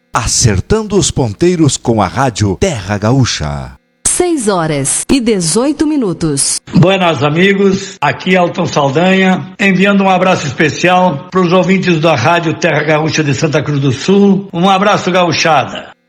Acertando os ponteiros com a rádio Terra Gaúcha. 6:18. Buenas amigos, aqui Elton Saldanha, enviando um abraço especial para os ouvintes da rádio Terra Gaúcha de Santa Cruz do Sul. Um abraço, gauchada.